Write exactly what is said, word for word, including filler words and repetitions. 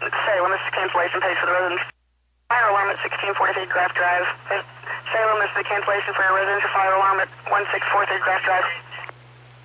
Salem, this is cancellation paid for the residence. Fire alarm at sixteen forty-three Graff Drive. Salem, this is the cancellation for your residential fire alarm at one six four three Graff Drive.